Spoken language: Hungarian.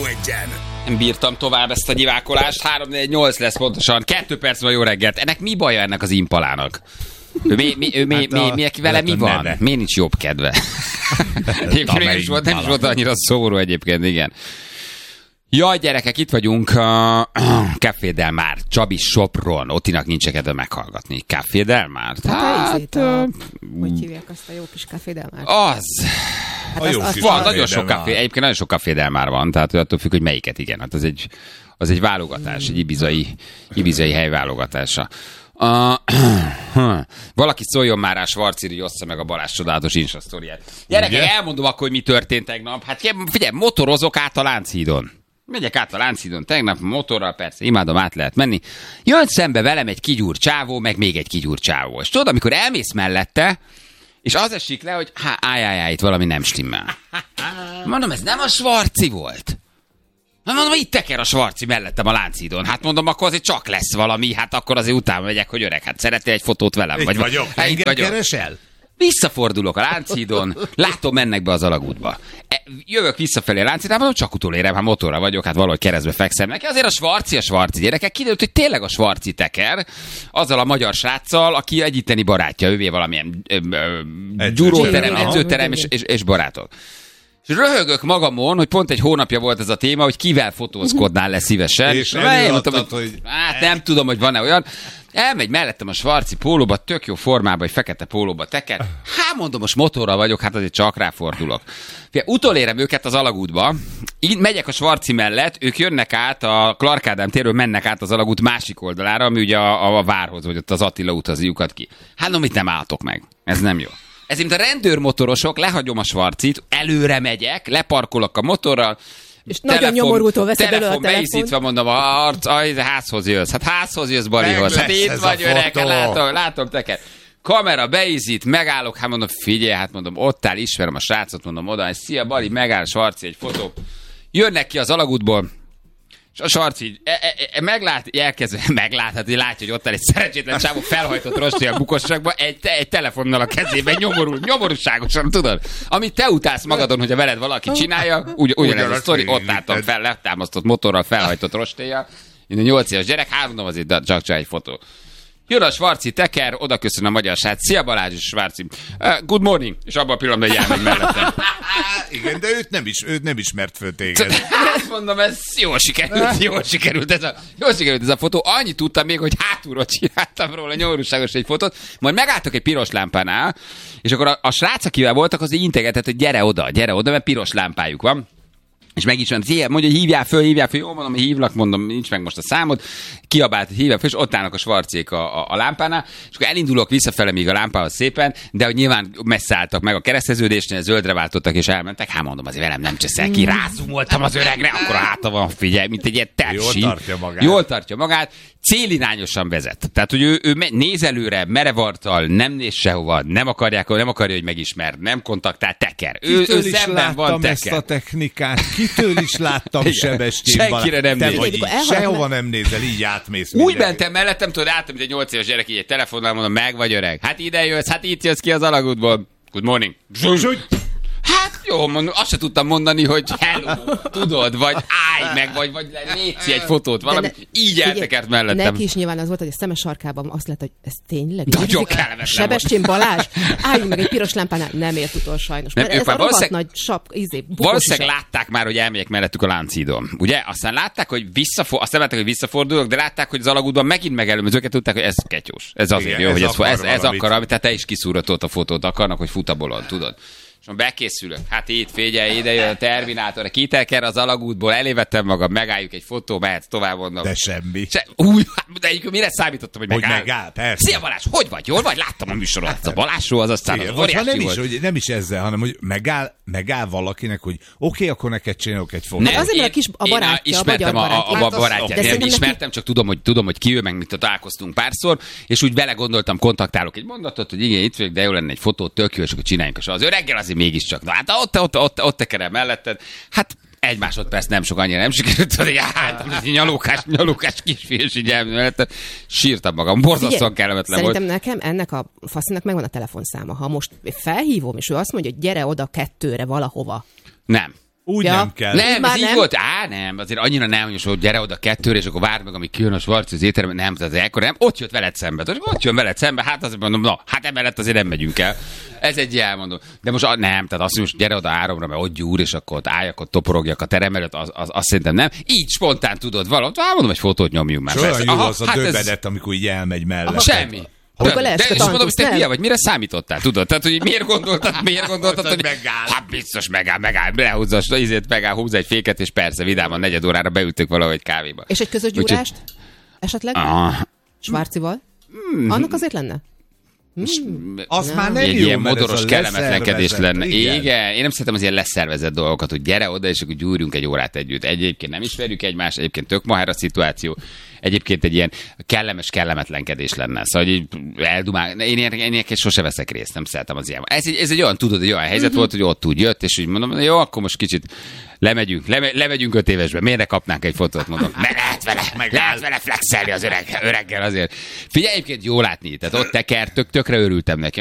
Nem bírtam tovább ezt a nyivákolást. 3-4-8 lesz pontosan. 2 perc van, jó reggelt. Ennek mi baja ennek az impalának? Vele mi van? Miért nincs jobb kedve? Nem is volt annyira szóró egyébként, igen. Jaj, gyerekek, itt vagyunk Café Del Mar, Csabi Sopron. Ottinak nincs kedve meghallgatni. Café Del Mar. Hogy hívják azt a jó kis Café Del Mar? Az. Van, nagyon sok kafé. Egyébként nagyon sok Café Del Mar van, tehát attól függ, hogy melyiket, igen. Hát az egy válogatás, egy ibizai helyválogatása. Valaki szóljon már rá Schwarziri, hogy ossza meg a Balázs csodálatos Insta-sztoriát. Gyerekek, elmondom akkor, hogy mi történt tegnap. Hát figyelj, motorozok át a Lánchídon. Megyek át a Lánchídon tegnap, motorral persze, imádom, át lehet menni. Jön szembe velem egy kigyúr csávó, meg még egy kigyúr csávó. És tudod, amikor elmész mellette, és az esik le, hogy itt valami nem stimmel. Mondom, ez nem a Schwarzi volt. Mondom, itt teker a Schwarzi mellettem a Lánchídon. Hát mondom, akkor azért csak lesz valami, hát akkor azért utána megyek, hogy öreg, hát szeretnél egy fotót velem? Itt vagyok, engem keresel? Visszafordulok a Lánchídon, látom, mennek be az alagútba. Jövök visszafelé a Lánchídon, mondom, csak utolérem, hát motorra vagyok, hát valahogy keresztbe fekszem neki. Azért a Schwarzi gyerekek, kiderült, hogy tényleg a Schwarzi teker, azzal a magyar sráccal, aki egy itteni barátja, ővé valamilyen gyúróterem, edzőterem és barátok. És röhögök magamon, hogy pont egy hónapja volt ez a téma, hogy kivel fotózkodnál le szívesen. És mondtam, hogy hát nem tudom, hogy van-e olyan. Elmegy mellettem a Schwarzi pólóba, tök jó formában, egy fekete pólóba teker. Hát mondom, most motorral vagyok, hát azért csak ráfordulok. Utolérem őket az alagútba, így megyek a Schwarzi mellett, ők jönnek át, a Clark Ádám térről mennek át az alagút másik oldalára, ami ugye a várhoz, vagy ott az Attila utazi lyukat ki. Hát no, mit nem álltok meg? Ez nem jó. Ezért, mint a rendőrmotorosok, lehagyom a Schwarzit, előre megyek, leparkolok a motorral, és nagyon nyomorultól veszed elő a telefon. Beizítva mondom, házhoz jössz. Hát házhoz jössz, Balihoz. Hát itt vagy öreg, látom teker. Kamera beizít, megállok, hát mondom, figyelj, hát mondom, ott áll, ismerem a srácot, mondom oda, és szia Bali, megáll Schwarzi, egy fotó. Jönnek ki az alagútból, és a Schwarzi meglát, látja, hogy ott áll egy szerencsétlen csávó felhajtott rosti a bukosságba, egy telefonnal a kezében nyomorúságosan, tudod? Amit te utálsz magadon, hogy a veled valaki csinálja, ugyanez a sztori, ott álltam fel, letámasztott motorral, felhajtott rostéja, én a 8 éves gyerek, mondom azért csak egy fotó. Jön a Schwarzi teker, oda köszön a magyar srác. Szia Balázs és Schwarzi. Good morning. És abban a pillanatban jár meg mellettem. Igen, de őt nem ismert föl téged. Azt mondom, ez jól sikerült ez a fotó. Annyit tudtam még, hogy hátulról csináltam róla nyomorúságos egy fotót. Majd megálltak egy piros lámpánál, és akkor a srác, akivel voltak, az így integetett, hogy gyere oda, mert piros lámpájuk van. És megismert, mondja, hogy hívjál föl, jó, mondom, hogy hívlak, mondom, nincs meg most a számod, kiabált, hogy hívjál föl, és ott állnak a Schwarzék a lámpánál, és akkor elindulok visszafele még a lámpához szépen, de hogy nyilván messze álltak meg a kereszteződésnél, zöldre váltottak és elmentek, hát mondom, azért velem nem cseszel ki, rázumoltam az öregre, akkor a háta van, figyelj, mint egy ilyen tepsi. Jól tartja magát, célirányosan vezet. Tehát, hogy ő néz előre, merevartal, nem néz sehova, nem akarja, hogy megismer, nem kontaktál, teker. Ő szemben van, teker. Ezt a technikát. Kitől is láttam Sebestyén Balázs. Senkire nem néz. Sehova nem nézel, így átmész. Úgy mentem mellettem, tudod, álltam, mint egy 8 éves gyerek, így egy telefonnal mondom, meg vagy öreg. Hát ide jössz, hát itt jössz ki az alagútból. Good morning. Hát jó, mondom, azt se tudtam mondani, hogy hello, tudod, vagy állj meg, vagy létszi egy fotót, valami, így eltekert mellettem. Neki is nyilván az volt, hogy a szemes sarkában azt lett, hogy ez tényleg. Nagyon kellemetlen. Sebestyén Balázs, álljunk meg egy piros lámpánál, nem ért utol sajnos. Mert ez a rohadt nagy valószínűleg látták már, hogy elmegyek mellettük a Lánchídon. Ugye? Aztán látták, hogy visszafordulok, de látták, hogy az alagútban megint megelőm, az őket tudták, hogy ez ketyós. Ez azért jó, hogy ez akar, amit te is kiszúratott a fotót, akarnak, hogy futabolod, tudod. És most bekészülök. Hát itt, figyelj, ide jön a Terminátor, kiteker az alagútból, elévettem magam, megálljuk egy fotó, mehetsz tovább, mondom. De semmi. De egyébként mire számítottam, hogy megáll? Persze. Szia Balázs, hogy vagy? Jól vagy? Láttam a műsorodat. A Balázsról, az aztán az óriási volt. Hogy nem is ezzel, hanem hogy megáll valakinek, hogy oké, akkor neked csinálok egy fotót. Azért, mert a barátja, ismertem a barátját. Nem ismertem, csak tudom, hogy ki ő, meg mit találkoztunk párszor, és úgy vele gondoltam, kontaktálok egy mondatot, hogy igen, itt vagyok, de jó lenne egy fotót, tök jó, és akkor csináljunk. És az öreggel azért mégiscsak. Na hát ott tekerem melletted. Hát egy másodperc nem sok, annyira nem sikerült, hogy nyalókás kisfiú, és így elmélettem. Sírtam magam, borzasztóan kellemetlen volt. Szerintem nekem ennek a faszinak megvan a telefonszáma. Ha most felhívom, és ő azt mondja, hogy gyere oda 2-re valahova. Nem. Úgy nem kell. Nem, ez így volt. Nem, azért annyira nem, hogy gyere oda 2-re, és akkor várd meg, amíg kijön a Schwarz az étteremben. Nem, tehát ekkor nem. Ott jött veled szembe. Ott jön veled szembe, hát azért mondom, emellett azért nem megyünk el. Ez egy elmondom. De most nem, tehát azt mondom, gyere oda 3-ra, mert ott gyúr, és akkor ott álljak, ott toporogjak a terem előtt, azt szerintem nem. Így spontán tudod valamit. Mondom, egy fotót nyomjunk már. És olyan jó az a döbedet, amikor így elmegy mellett. Semmi. De és mondom, hogy te hülye vagy, mire számítottál, tudod? Tehát, hogy miért gondoltad, hogy megáll. Hát biztos megáll, lehúzza, húzza egy féket, és persze, vidáman 4 órára beültök valahogy kávéba. És egy közös gyúrást? Esetleg? Schwarzival? Annak azért lenne? Az már nem egy jó, ilyen modoros kellemetlenkedés lenne. Igen. Én nem szeretem az ilyen leszervezett dolgokat, hogy gyere oda, és akkor gyúrjunk egy órát együtt. Egyébként nem ismerjük egymást, egyébként tök moher a szituáció. Egyébként egy ilyen kellemetlenkedés lenne. Szóval, hogy eldumál. Én ilyeneket sose veszek részt, nem szeretem az ilyen. Ez egy olyan, tudod, egy olyan helyzet volt, hogy ott úgy jött, és úgy mondom, jó, akkor most kicsit lemegyünk 5 évesbe. Miért ne kapnánk egy fotót, mondom. Mert lehet vele flexelni az öreggel azért. Figyelj, egyébként jó látni, tehát ott tökre örültem neki.